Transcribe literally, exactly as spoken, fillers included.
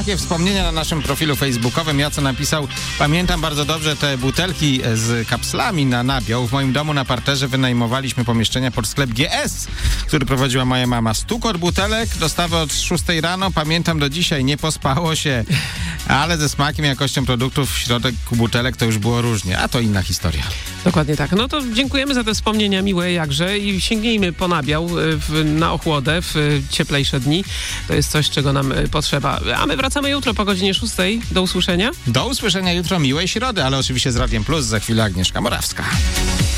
takie wspomnienia na naszym profilu facebookowym. Jaco napisał: pamiętam bardzo dobrze te butelki z kapslami na nabiał. W moim domu na parterze wynajmowaliśmy pomieszczenia pod sklep G S, który prowadziła moja mama. Stukor butelek, dostawy od szóstej rano. Pamiętam do dzisiaj, nie pospało się. Ale ze smakiem, jakością produktów w środku butelek to już było różnie. A to inna historia. Dokładnie tak. No to dziękujemy za te wspomnienia miłe jakże i sięgnijmy po nabiał w, na ochłodę w cieplejsze dni. To jest coś, czego nam potrzeba. A my wracamy jutro po godzinie szóstej. Do usłyszenia. Do usłyszenia jutro, miłej środy, ale oczywiście z Radiem Plus. Za chwilę Agnieszka Morawska.